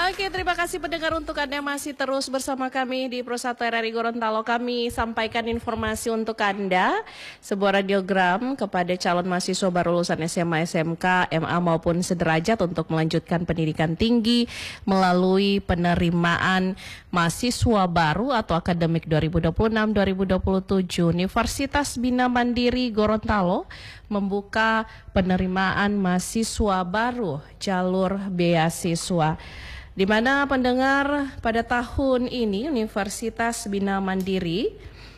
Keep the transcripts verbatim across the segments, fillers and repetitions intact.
Oke, terima kasih pendengar untuk Anda masih terus bersama kami di Pro satu R R I Gorontalo. Kami sampaikan informasi untuk Anda, sebuah radiogram kepada calon mahasiswa baru lulusan S M A, S M K, M A maupun sederajat untuk melanjutkan pendidikan tinggi melalui penerimaan mahasiswa baru atau akademik dua ribu dua puluh enam dua ribu dua puluh tujuh. Universitas Bina Mandiri Gorontalo membuka penerimaan mahasiswa baru jalur beasiswa, di mana pendengar pada tahun ini Universitas Bina Mandiri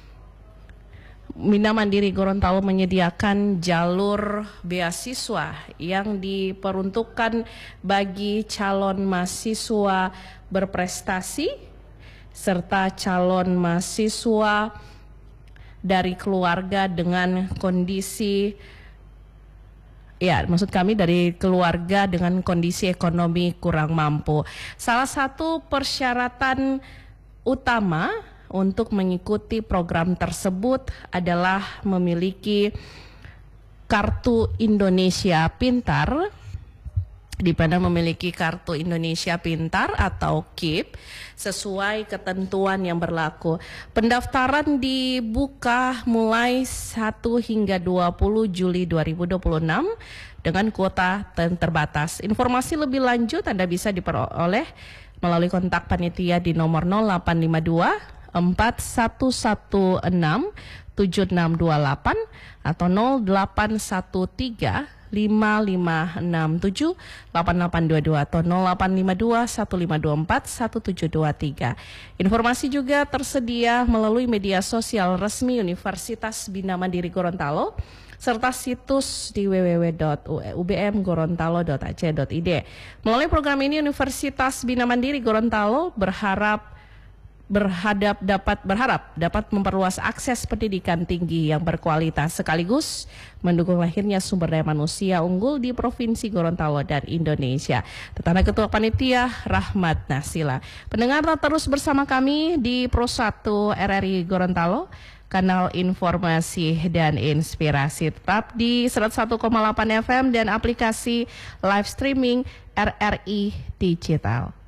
Bina Mandiri Gorontalo menyediakan jalur beasiswa yang diperuntukkan bagi calon mahasiswa berprestasi serta calon mahasiswa dari keluarga dengan kondisi Ya, maksud kami dari keluarga dengan kondisi ekonomi kurang mampu. Salah satu persyaratan utama untuk mengikuti program tersebut adalah memiliki kartu Indonesia Pintar, di mana memiliki kartu Indonesia Pintar atau K I P sesuai ketentuan yang berlaku. Pendaftaran dibuka mulai satu hingga dua puluh Juli dua ribu dua puluh enam dengan kuota terbatas. Informasi lebih lanjut Anda bisa diperoleh melalui kontak panitia di nomor nol delapan lima dua empat satu satu enam tujuh enam dua delapan atau nol delapan satu tiga lima lima enam tujuh delapan delapan dua dua atau nol delapan lima dua satu lima dua empat satu tujuh dua tiga. Informasi juga tersedia melalui media sosial resmi Universitas Bina Mandiri Gorontalo serta situs di w w w titik u b m gorontalo titik a c titik i d. Melalui program ini Universitas Bina Mandiri Gorontalo berharap berhadap dapat berharap dapat memperluas akses pendidikan tinggi yang berkualitas sekaligus mendukung lahirnya sumber daya manusia unggul di Provinsi Gorontalo dan Indonesia. Tetangga Ketua Panitia Rahmat Nasila. Pendengar terus bersama kami di Pro satu R R I Gorontalo, kanal informasi dan inspirasi. Tetap di seratus satu koma delapan F M dan aplikasi live streaming R R I Digital.